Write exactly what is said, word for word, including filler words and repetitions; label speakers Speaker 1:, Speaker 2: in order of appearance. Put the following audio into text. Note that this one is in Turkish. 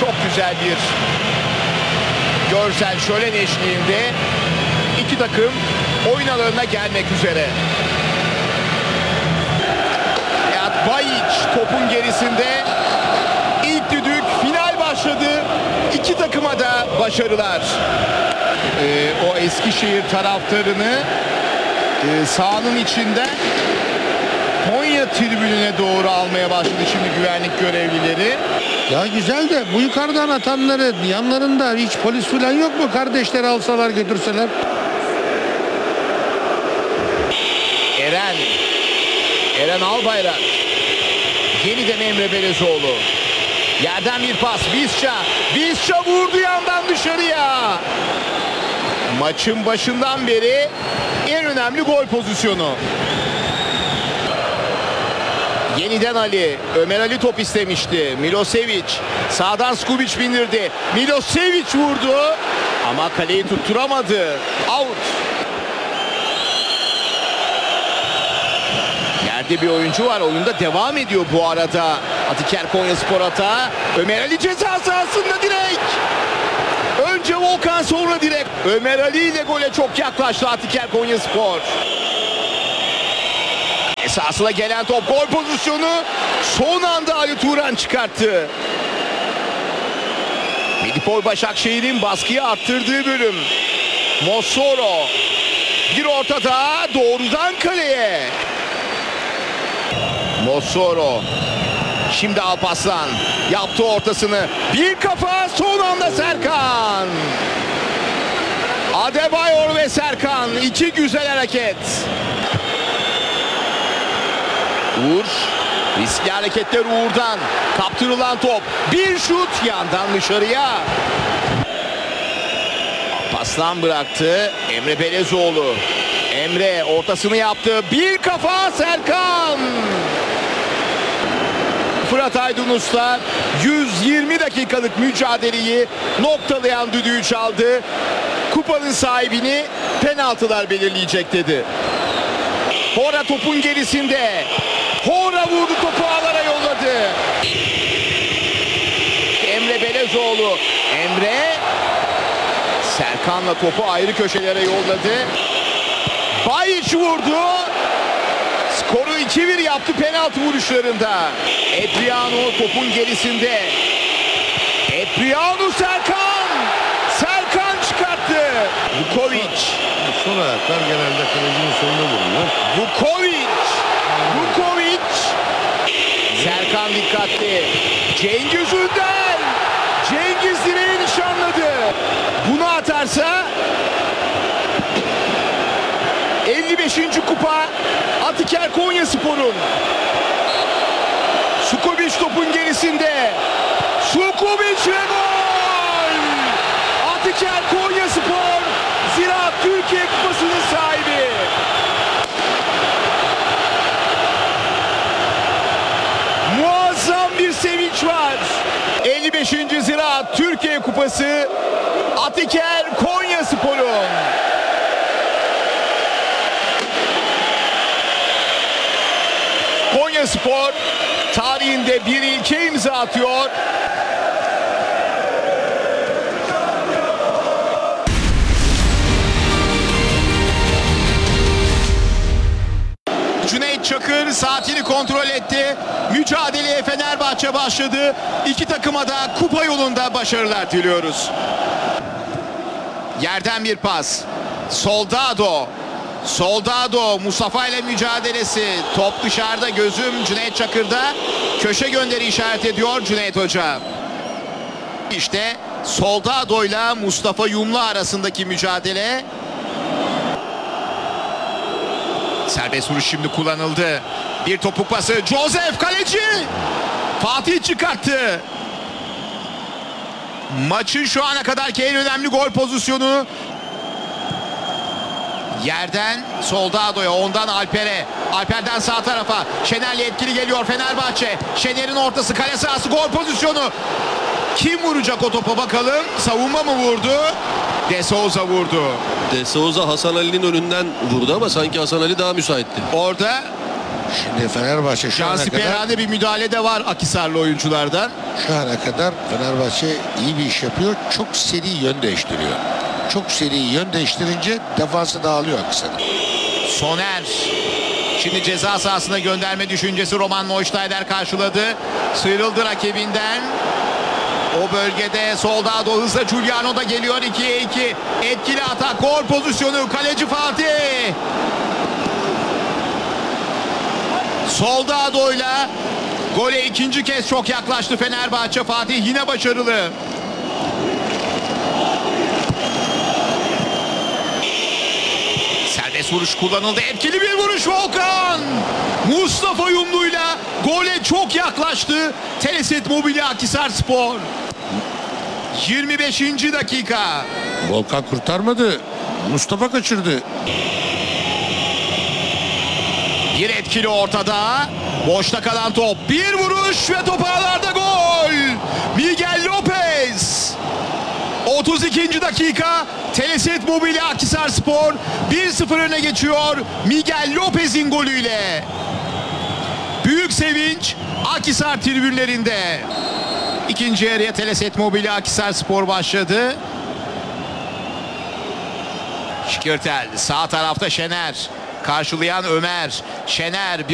Speaker 1: çok güzel bir görsel şölen eşliğinde iki takım oyun alanına gelmek üzere. Nihat Bayiç topun gerisinde. İlk düdük, final başladı. İki takıma da başarılar. Ee, o Eskişehir taraftarını e, sahanın içinden Konya tribününe doğru almaya başladı şimdi güvenlik görevlileri.
Speaker 2: Ya güzel de bu yukarıdan atanları yanlarında hiç polis falan yok mu? Kardeşleri alsalar götürseler.
Speaker 1: Eren. Eren Albayrak. Yeniden Emre Belezoğlu. Yerden bir pas. Bizca. Bizca vurdu yandan dışarıya. Maçın başından beri en önemli gol pozisyonu. Yeniden Ali. Ömer Ali top istemişti. Milosevic. Sağdan Skubic bindirdi. Milosevic vurdu. Ama kaleyi tutturamadı. Out. Yerde bir oyuncu var. Oyunda devam ediyor bu arada. Atiker Konyaspor atağı. Ömer Ali ceza sahasında direkt. Önce Volkan sonra direkt. Ömer Ali ile gole çok yaklaştı Atiker Konyaspor. Esasına gelen top, gol pozisyonu son anda Ali Turan çıkarttı. Medipol Başakşehir'in baskıyı arttırdığı bölüm. Mossoro bir orta daha doğrudan kaleye. Mossoro. Şimdi Alparslan yaptı ortasını. Bir kafa, son anda Serkan. Adebayor ve Serkan, iki güzel hareket. Uğur, riskli hareketler Uğur'dan. Kaptırılan top, bir şut yandan dışarıya. Alparslan bıraktı. Emre Belezoğlu. Emre ortasını yaptı. Bir kafa, Serkan. Fırat Aydınus'la yüz yirmi dakikalık mücadeleyi noktalayan düdüğü çaldı. Kupanın sahibini penaltılar belirleyecek dedi. Hora topun gerisinde. Hora vurdu, topu ağlara yolladı. Emre Belezoğlu. Emre Serkan'la topu ayrı köşelere yolladı. Bayiç vurdu. Skoru iki bir yaptı penaltı vuruşlarında. Epriano topun gerisinde. Epriano Serkan. Serkan çıkarttı. Vukovic.
Speaker 2: Son ayaklar genelde kalecinin sonuna vuruyor.
Speaker 1: Vukovic. Vukovic. Serkan dikkatli. Cengiz Ünder. Cengiz direği nişanladı. Bunu atarsa elli beşinci kupa Atiker Konyaspor'un. Skubic topun gerisinde. Skubic ve gol! Atiker Konyaspor Ziraat Türkiye Kupası'nın sahibi. Muazzam bir sevinç var. elli beşinci Ziraat Türkiye Kupası Atiker Konyaspor'un. Konyaspor tarihinde bir ilke imza atıyor. Cüneyt Çakır saatini kontrol etti. Mücadeleye Fenerbahçe başladı. İki takıma da kupa yolunda başarılar diliyoruz. Yerden bir pas. Soldado. Soldado Mustafa ile mücadelesi. Top dışarıda, gözüm Cüneyt Çakır'da. Köşe gönderi işaret ediyor Cüneyt Hoca. İşte Soldado ile Mustafa Yumlu arasındaki mücadele. Serbest vuruş şimdi kullanıldı. Bir topuk pası. Joseph kaleci. Fatih çıkarttı. Maçın şu ana kadarki en önemli gol pozisyonu. Yerden Soldado'ya, ondan Alper'e. Alper'den sağ tarafa. Şener'le etkili geliyor Fenerbahçe. Şener'in ortası, kale sahası, gol pozisyonu. Kim vuracak o topa bakalım. Savunma mı vurdu? De Souza vurdu.
Speaker 3: De Souza Hasan Ali'nin önünden vurdu ama sanki Hasan Ali daha müsaitti.
Speaker 1: Orada
Speaker 2: Şimdi Fenerbahçe şu ana kadar
Speaker 1: Cansiperade bir müdahale de var Akhisarlı oyunculardan.
Speaker 2: şu ana kadar Fenerbahçe iyi bir iş yapıyor. Çok seri yön değiştiriyor. Çok seri yön değiştirince defansı dağılıyor Akhisar'ın.
Speaker 1: Soner. Şimdi ceza sahasına gönderme düşüncesi Roman Neustaedter karşıladı. Sıyrıldı rakibinden. O bölgede Soldado hızla Giuliano da geliyor. ikiye iki. Etkili atak. Gol pozisyonu. Kaleci Fatih. Soldado'yla gole ikinci kez çok yaklaştı Fenerbahçe. Fatih yine başarılı. Serbest vuruş kullanıldı. Etkili bir vuruş Volkan. Mustafa Yumlu'yla gole çok yaklaştı. Telesit Mobilya Akhisarspor. yirmi beşinci dakika.
Speaker 2: Volkan kurtarmadı. Mustafa kaçırdı.
Speaker 1: Bir etkili ortada. Boşta kalan top. Bir vuruş ve top ağlarda gol. Miguel Lopez. otuz ikinci dakika. Telesit Mobilya Akhisarspor bir sıfır öne geçiyor. Miguel Lopez'in golüyle. Büyük sevinç Akhisar tribünlerinde. İkinci yarıya Telesit Mobilya Akhisarspor başladı. Şikirtel sağ tarafta Şener. Karşılayan Ömer. Şener bir